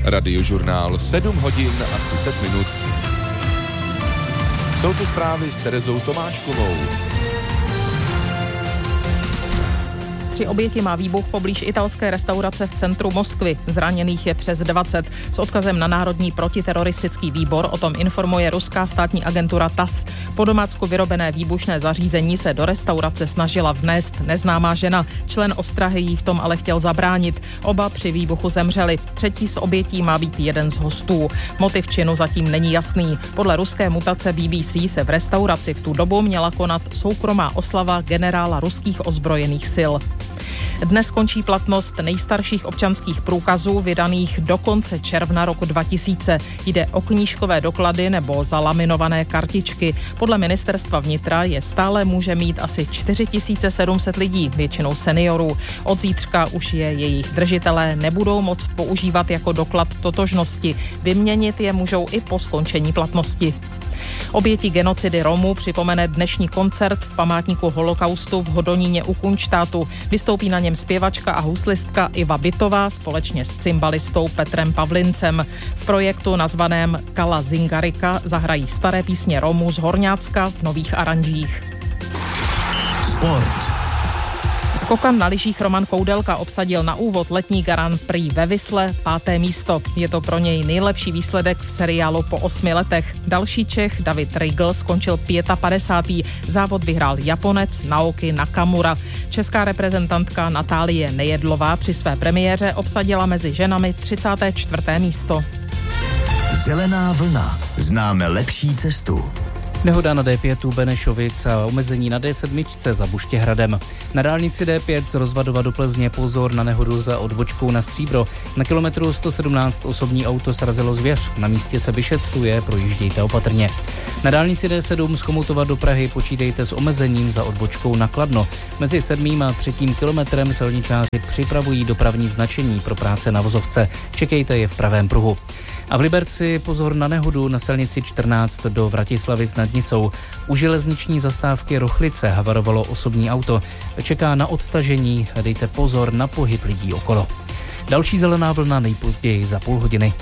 Radiožurnál 7 hodin a 30 minut. Jsou tu zprávy s Terezou Tomáškovou. 3 oběti má výbuch poblíž italské restaurace v centru Moskvy. Zraněných je přes 20. S odkazem na Národní protiteroristický výbor o tom informuje ruská státní agentura TASS. Po domácku vyrobené výbušné zařízení se do restaurace snažila vnést neznámá žena. Člen ostrahy jí v tom ale chtěl zabránit. Oba při výbuchu zemřeli. Třetí z obětí má být jeden z hostů. Motiv činu zatím není jasný. Podle ruské mutace BBC se v restauraci v tu dobu měla konat soukromá oslava generála ruských ozbrojených sil. Dnes končí platnost nejstarších občanských průkazů vydaných do konce června roku 2000. Jde o knížkové doklady nebo zalaminované kartičky. Podle ministerstva vnitra je stále může mít asi 4700 lidí, většinou seniorů. Od zítřka už je jejich držitelé nebudou moct používat jako doklad totožnosti. Vyměnit je můžou i po skončení platnosti. Oběti genocidy Romů připomene dnešní koncert v památníku holokaustu v Hodoníně u Kunštátu. Vystoupí na něm zpěvačka a huslistka Iva Bytová společně s cymbalistou Petrem Pavlincem. V projektu nazvaném Kala Zingarika zahrají staré písně Romů z Horňácka v nových aranžích. Sport. Skokan na lyžích Roman Koudelka obsadil na úvod letní Grand Prix ve Visle 5. místo. Je to pro něj nejlepší výsledek v seriálu po 8 letech. Další Čech David Rigl skončil 55. Závod vyhrál Japonec Naoki Nakamura. Česká reprezentantka Natálie Nejedlová při své premiéře obsadila mezi ženami 34. místo. Zelená vlna. Známe lepší cestu. Nehoda na D5 u Benešovic a omezení na D7 za Buštěhradem. Na dálnici D5 z Rozvadova do Plzně pozor na nehodu za odbočkou na Stříbro. Na kilometru 117 osobní auto srazilo zvěř. Na místě se vyšetřuje, projíždějte opatrně. Na dálnici D7 z Chomutova do Prahy počítejte s omezením za odbočkou na Kladno. Mezi 7. a 3. kilometrem silničáři připravují dopravní značení pro práce na vozovce. Čekejte je v pravém pruhu. A v Liberci pozor na nehodu na silnici 14 do Vratislavic nad Nisou. U železniční zastávky Rochlice havarovalo osobní auto. Čeká na odtažení, dejte pozor na pohyb lidí okolo. Další zelená vlna nejpozději za půl hodiny.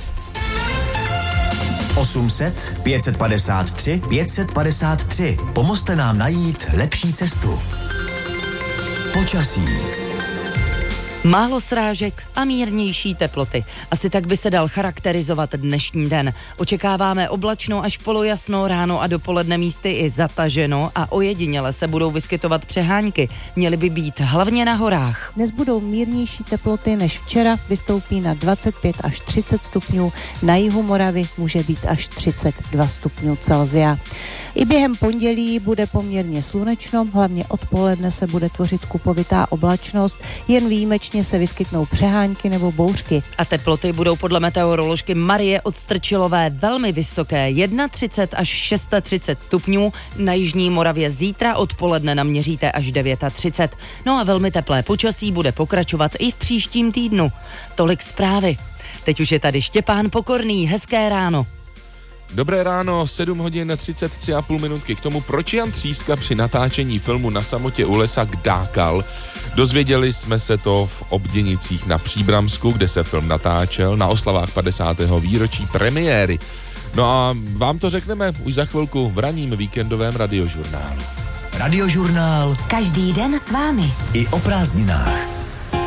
800 553 553. Pomozte nám najít lepší cestu. Počasí. Málo srážek a mírnější teploty. Asi tak by se dal charakterizovat dnešní den. Očekáváme oblačno až polojasno, ráno a dopoledne místy i zataženo a ojediněle se budou vyskytovat přehánky. Měly by být hlavně na horách. Dnes budou mírnější teploty než včera, vystoupí na 25 až 30 stupňů. Na jihu Moravy může být až 32 stupňů Celsia. I během pondělí bude poměrně slunečno, hlavně odpoledne se bude tvořit kupovitá oblačnost, jen výjimečně se vyskytnou přehánky nebo bouřky. A teploty budou podle meteoroložky Marie Odstrčilové velmi vysoké, 31 až 36 stupňů, na jižní Moravě zítra odpoledne naměříte až 39. No a velmi teplé počasí bude pokračovat i v příštím týdnu. Tolik zprávy. Teď už je tady Štěpán Pokorný, hezké ráno. Dobré ráno, 7 hodin 33,5 minutky k tomu, proč Jan Tříska při natáčení filmu Na samotě u lesa kdákal. Dozvěděli jsme se to v Obděnicích na Příbramsku, kde se film natáčel na oslavách 50. výročí premiéry. No a vám to řekneme už za chvilku v ranním víkendovém radiožurnálu. Radiožurnál. Každý den s vámi. I o prázdninách.